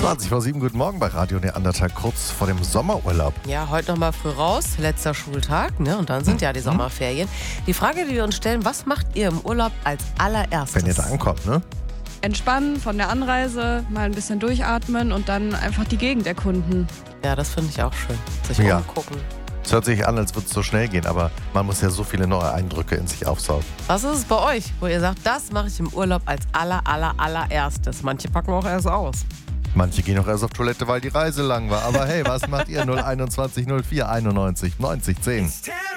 20:07, guten Morgen bei Radio Neandertal, kurz vor dem Sommerurlaub. Ja, heute noch mal früh raus, letzter Schultag, ne? Und dann sind ja die Sommerferien. Die Frage, die wir uns stellen, was macht ihr im Urlaub als allererstes? Wenn ihr da ankommt, ne? Entspannen von der Anreise, mal ein bisschen durchatmen und dann einfach die Gegend erkunden. Ja, das finde ich auch schön. Sich Ja. umgucken. Es hört sich an, als würde es so schnell gehen, aber man muss ja so viele neue Eindrücke in sich aufsaugen. Was ist es bei euch, wo ihr sagt, das mache ich im Urlaub als allererstes? Manche packen auch erst aus. Manche gehen auch erst auf Toilette, weil die Reise lang war. Aber hey, was macht ihr? 021 04 91 90 10.